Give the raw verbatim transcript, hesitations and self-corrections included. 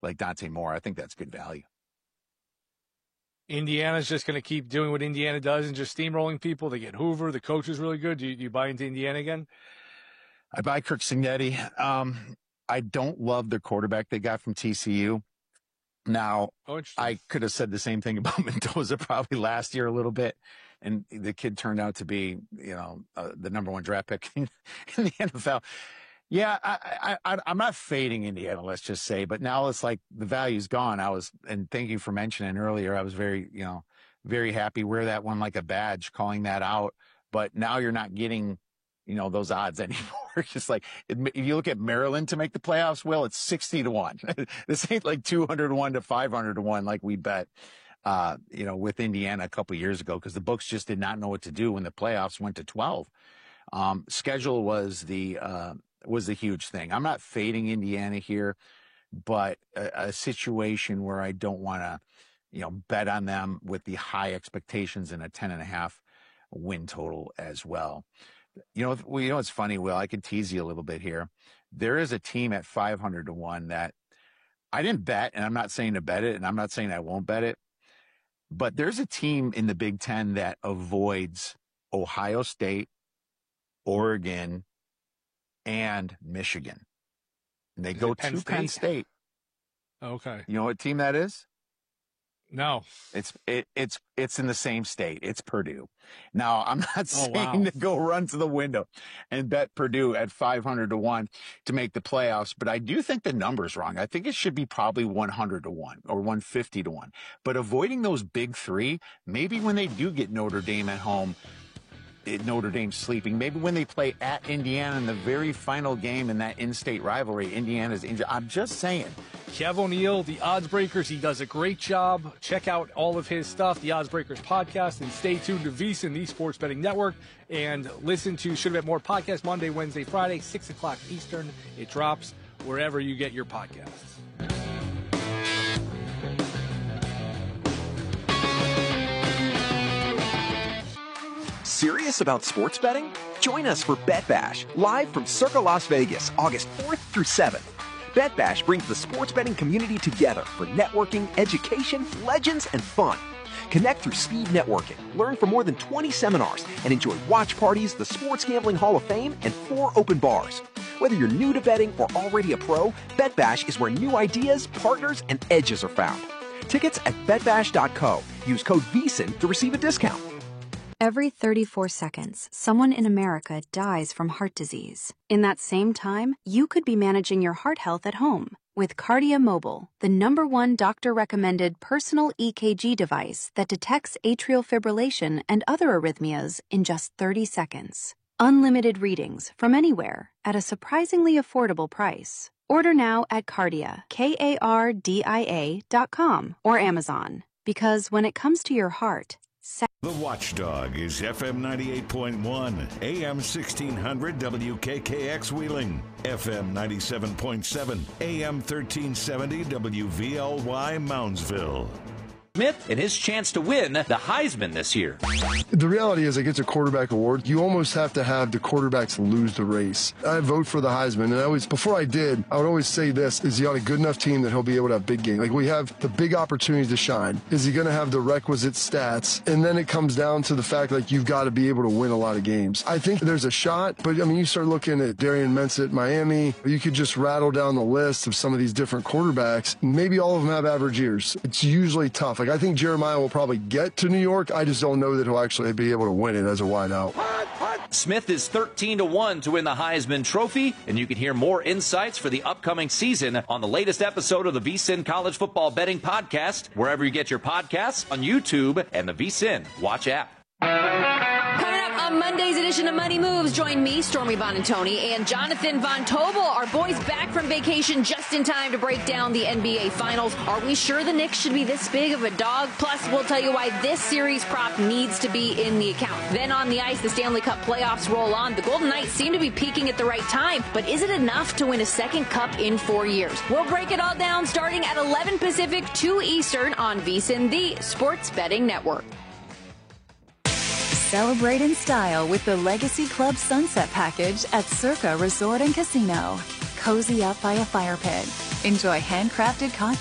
like Dante Moore. I think that's good value. Indiana's just going to keep doing what Indiana does and just steamrolling people. They get Hoover. The coach is really good. Do you, do you buy into Indiana again? I buy Kirk Cignetti. Um, I don't love their quarterback they got from T C U. Now, oh, I could have said the same thing about Mendoza probably last year a little bit, and the kid turned out to be, you know, uh, the number one draft pick in, in the N F L. Yeah, I, I, I, I'm not fading Indiana, let's just say, but now it's like the value's gone. I was, and thank you for mentioning earlier, I was very, you know, very happy. Wear that one like a badge, calling that out. But now you're not getting, you know, those odds anymore. It's just like, if you look at Maryland to make the playoffs, well, it's sixty to one. This ain't like two hundred to one to five hundred to one like we bet, uh, you know, with Indiana a couple of years ago, because the books just did not know what to do when the playoffs went to twelve. Um, schedule was the, uh, was the huge thing. I'm not fading Indiana here, but a, a situation where I don't want to, you know, bet on them with the high expectations and a ten and a half win total as well. You know, well, you know, it's funny, Will, I could tease you a little bit here. There is a team at five hundred to one that I didn't bet, and I'm not saying to bet it, and I'm not saying I won't bet it, but there's a team in the Big Ten that avoids Ohio State, Oregon, and Michigan. And they is go Penn to State? Penn State. Okay. You know what team that is? No. It's it, it's it's in the same state. It's Purdue. Now, I'm not saying oh, wow. to go run to the window and bet Purdue at five hundred to one to make the playoffs, but I do think the number's wrong. I think it should be probably one hundred to one or one fifty to one. But avoiding those big three, maybe when they do get Notre Dame at home, Notre Dame sleeping, maybe when they play at Indiana in the very final game in that in-state rivalry, Indiana's injured. I'm just saying. Kev O'Neill, the Odds Breakers, he does a great job. Check out all of his stuff, the Odds Breakers podcast, and stay tuned to VSiN, the Sports Betting Network, and listen to Should Have Bet More podcast Monday, Wednesday, Friday, six o'clock Eastern. It drops wherever you get your podcasts. Serious about sports betting? Join us for Bet Bash, live from Circa Las Vegas, August fourth through seventh. Bet Bash brings the sports betting community together for networking, education, legends, and fun. Connect through speed networking, learn from more than twenty seminars, and enjoy watch parties, the Sports Gambling Hall of Fame, and four open bars. Whether you're new to betting or already a pro, Bet Bash is where new ideas, partners, and edges are found. Tickets at bet bash dot co. Use code VSiN to receive a discount. Every thirty-four seconds, someone in America dies from heart disease. In that same time, you could be managing your heart health at home with Kardia Mobile, the number one doctor-recommended personal E K G device that detects atrial fibrillation and other arrhythmias in just thirty seconds. Unlimited readings from anywhere at a surprisingly affordable price. Order now at Kardia, K A R D I A dot com or Amazon. Because when it comes to your heart, The Watchdog is F M ninety-eight point one, A M sixteen hundred W K K X Wheeling, F M ninety-seven point seven, A M thirteen seventy W V L Y Moundsville. Smith and his chance to win the Heisman this year. The reality is, like, it's a quarterback award. You almost have to have the quarterbacks lose the race. I vote for the Heisman, and I always, before I did, I would always say this: is he on a good enough team that he'll be able to have big games? Like, we have the big opportunities to shine. Is he going to have the requisite stats? And then it comes down to the fact, like, you've got to be able to win a lot of games. I think there's a shot, but I mean, you start looking at Darian Mensah at Miami. You could just rattle down the list of some of these different quarterbacks. Maybe all of them have average years. It's usually tough. Like, I think Jeremiah will probably get to New York. I just don't know that he'll actually be able to win it as a wideout. Smith is thirteen to one to win the Heisman Trophy, and you can hear more insights for the upcoming season on the latest episode of the VSiN College Football Betting Podcast, wherever you get your podcasts, on YouTube and the VSiN Watch app. Coming up on Monday's edition of Money Moves, join me, Stormy Bonantoni, and Jonathan Von Tobel, our boys back from vacation just in time to break down the N B A Finals. Are we sure the Knicks should be this big of a dog? Plus, we'll tell you why this series prop needs to be in the account. Then on the ice, the Stanley Cup playoffs roll on. The Golden Knights seem to be peaking at the right time, but is it enough to win a second cup in four years? We'll break it all down starting at eleven Pacific, two Eastern on VSiN, the Sports Betting Network. Celebrate in style with the Legacy Club Sunset Package at Circa Resort and Casino. Cozy up by a fire pit, Enjoy handcrafted cocktails.